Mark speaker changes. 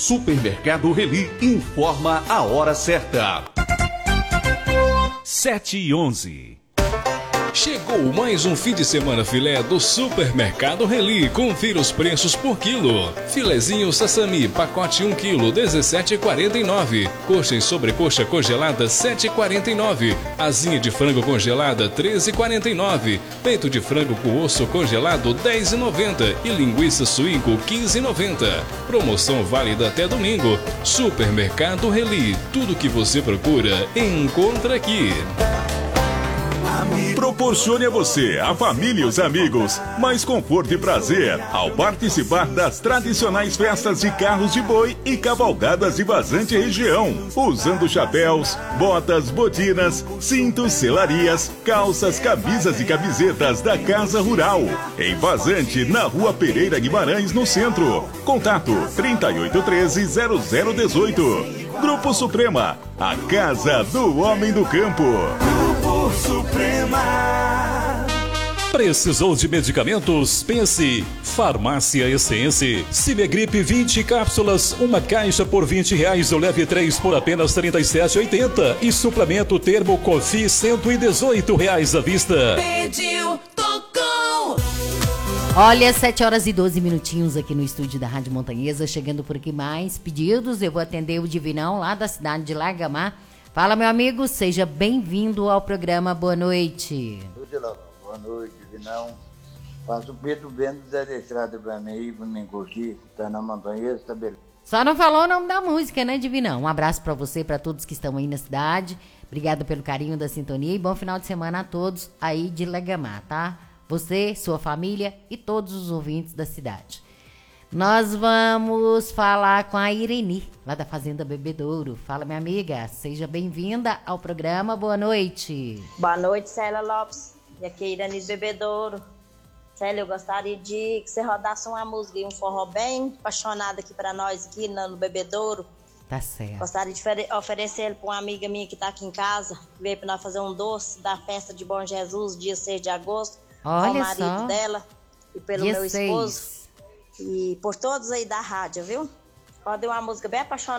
Speaker 1: Supermercado Reli informa a hora certa. 7h11.
Speaker 2: Chegou mais um fim de semana filé do Supermercado Reli. Confira os preços por quilo. Filezinho sassami, pacote 1 kg, 17,49. Coxa e sobrecoxa congelada, 7,49. Asinha de frango congelada, 13,49. Peito de frango com osso congelado, 10,90. E linguiça suíno, 15,90. Promoção válida até domingo. Supermercado Reli. Tudo que você procura, encontra aqui.
Speaker 3: Proporcione a você, a família e os amigos mais conforto e prazer ao participar das tradicionais festas de carros de boi e cavalgadas de Vazante região, usando chapéus, botas, botinas, cintos, selarias, calças, camisas e camisetas da Casa Rural, em Vazante, na Rua Pereira Guimarães, no centro. Contato 3813-0018. Grupo Suprema, a casa do homem do campo. Grupo Suprema.
Speaker 4: Precisou de medicamentos? Pense Farmácia Essência. Cimegripe 20 cápsulas, uma caixa por R$20 ou leve 3 por apenas R$37,80. E suplemento Termo Cofi R$118 à vista.
Speaker 5: Pediu, tocou.
Speaker 6: Olha, 7h12 aqui no estúdio da Rádio Montanhesa, chegando por aqui mais pedidos. Eu vou atender o Divinão lá da cidade de Largamar. Fala, meu amigo, seja bem-vindo ao programa. Boa noite.
Speaker 7: Boa noite, Divinão. Faço o Pedro Bento da estrada pra mim curtir, tá na Montanhesa, tá beleza.
Speaker 6: Só não falou o nome da música, né, Divinão? Um abraço pra você, pra todos que estão aí na cidade. Obrigada pelo carinho da sintonia e bom final de semana a todos aí de Largamar, tá? Você, sua família e todos os ouvintes da cidade. Nós vamos falar com a Ireni, lá da Fazenda Bebedouro. Fala, minha amiga, seja bem-vinda ao programa. Boa noite.
Speaker 8: Boa noite, Célia Lopes. E aqui é Irani de Bebedouro. Célia, eu gostaria de que você rodasse uma música e um forró bem apaixonado aqui para nós, aqui no Bebedouro.
Speaker 6: Tá certo.
Speaker 8: Gostaria de oferecer ele para uma amiga minha que está aqui em casa, que veio para nós fazer um doce da festa de Bom Jesus, dia 6 de agosto.
Speaker 6: Olha
Speaker 8: ao marido
Speaker 6: só.
Speaker 8: dela e pelo
Speaker 6: dia
Speaker 8: meu esposo.
Speaker 6: 6.
Speaker 8: E por todos aí da rádio, viu? Pode uma música bem apaixonada.